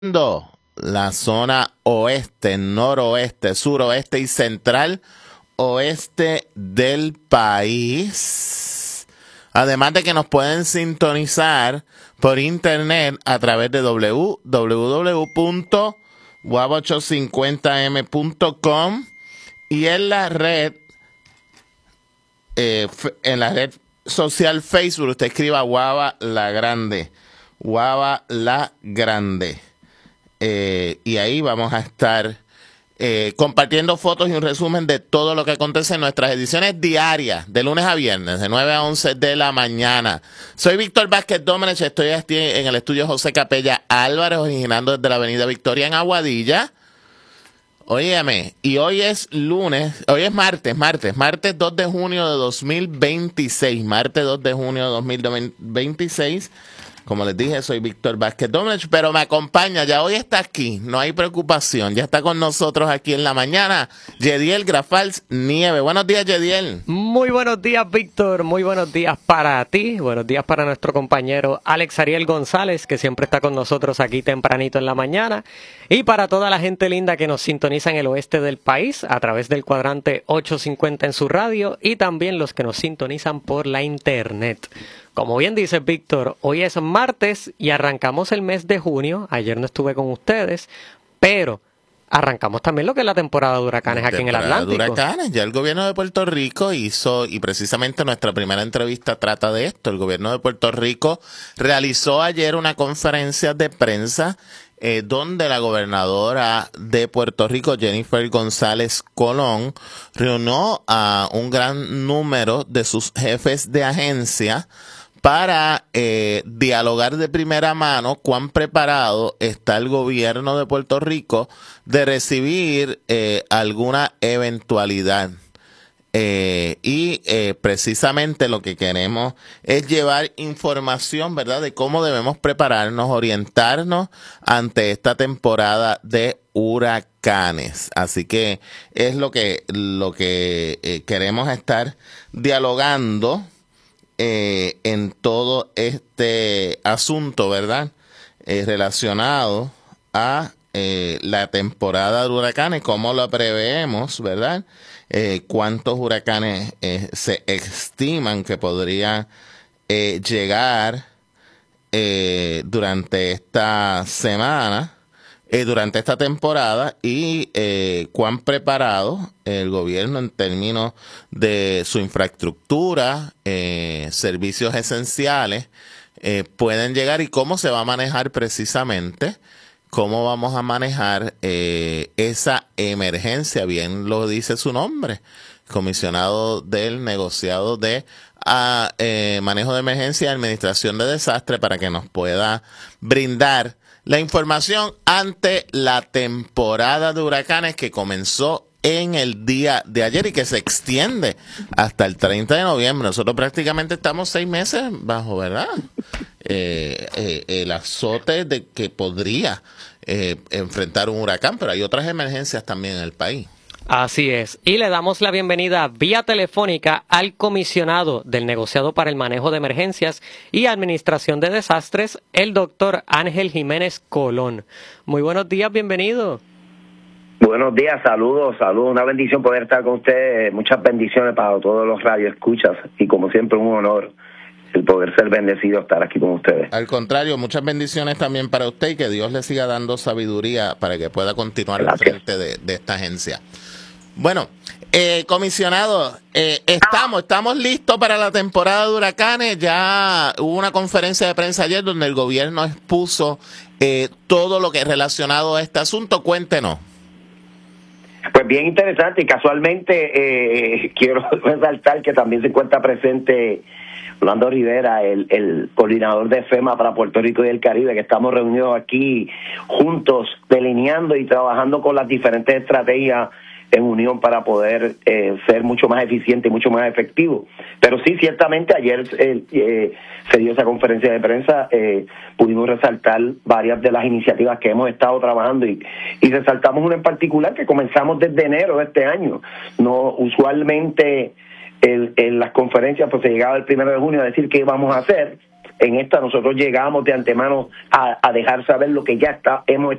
la zona oeste, noroeste, suroeste y central oeste del país. Además de que nos pueden sintonizar por internet a través de www.guava850m.com y en la red social Facebook usted escriba Guava la Grande. Guava la Grande. Y ahí vamos a estar compartiendo fotos y un resumen de todo lo que acontece en nuestras ediciones diarias, de lunes a viernes, de 9 a 11 de la mañana. Soy Víctor Vázquez Domenech, estoy en el estudio José Capella Álvarez, originando desde la avenida Victoria en Aguadilla. Óyeme, y hoy es martes 2 de junio de 2026, martes 2 de junio de 2026. Como les dije, soy Víctor Vázquez Domenech, pero me acompaña, ya hoy está aquí, no hay preocupación, ya está con nosotros aquí en la mañana, Yediel Grafals Nieve. Buenos días, Yediel. Muy buenos días, Víctor, muy buenos días para ti, buenos días para nuestro compañero Alex Ariel González, que siempre está con nosotros aquí tempranito en la mañana, y para toda la gente linda que nos sintoniza en el oeste del país, a través del cuadrante 850 en su radio, y también los que nos sintonizan por la internet. Como bien dice Víctor, hoy es martes y arrancamos el mes de junio. Ayer no estuve con ustedes, pero arrancamos también lo que es la temporada de huracanes aquí en el Atlántico. Huracanes, ya el gobierno de Puerto Rico hizo, y precisamente nuestra primera entrevista trata de esto. El gobierno de Puerto Rico realizó ayer una conferencia de prensa donde la gobernadora de Puerto Rico, Jennifer González Colón, reunió a un gran número de sus jefes de agencia para dialogar de primera mano cuán preparado está el gobierno de Puerto Rico de recibir alguna eventualidad. Precisamente lo que queremos es llevar información, ¿verdad?, de cómo debemos prepararnos, orientarnos ante esta temporada de huracanes. Así que es lo que queremos estar dialogando en todo este asunto, ¿verdad?, relacionado a la temporada de huracanes, cómo lo preveemos, ¿verdad?, cuántos huracanes se estiman que podrían llegar durante esta semana, durante esta temporada, y cuán preparado el gobierno en términos de su infraestructura, servicios esenciales, pueden llegar, y cómo se va a manejar precisamente, cómo vamos a manejar esa emergencia. Bien lo dice su nombre, comisionado del negociado de manejo de emergencia y administración de desastre, para que nos pueda brindar la información ante la temporada de huracanes que comenzó en el día de ayer y que se extiende hasta el 30 de noviembre. Nosotros prácticamente estamos 6 meses bajo, ¿verdad?, el azote de que podría enfrentar un huracán, pero hay otras emergencias también en el país. Así es, y le damos la bienvenida vía telefónica al comisionado del negociado para el manejo de emergencias y administración de desastres, el doctor Ángel Jiménez Colón. Muy buenos días, bienvenido. Buenos días, saludos, una bendición poder estar con ustedes, muchas bendiciones para todos los radioescuchas, y como siempre un honor el poder ser bendecido estar aquí con ustedes. Al contrario, muchas bendiciones también para usted, y que Dios le siga dando sabiduría para que pueda continuar al frente de esta agencia. Bueno, comisionado, estamos listos para la temporada de huracanes. Ya hubo una conferencia de prensa ayer donde el gobierno expuso todo lo que es relacionado a este asunto. Cuéntenos. Pues bien interesante, y casualmente quiero resaltar que también se encuentra presente Orlando Rivera, el coordinador de FEMA para Puerto Rico y el Caribe, que estamos reunidos aquí juntos delineando y trabajando con las diferentes estrategias en unión para poder ser mucho más eficiente y mucho más efectivo. Pero sí, ciertamente ayer se dio esa conferencia de prensa, pudimos resaltar varias de las iniciativas que hemos estado trabajando, y resaltamos una en particular que comenzamos desde enero de este año. No, usualmente en las conferencias pues se llegaba el 1 de junio a decir qué íbamos a hacer. en esta nosotros llegamos de antemano a dejar saber lo que ya hemos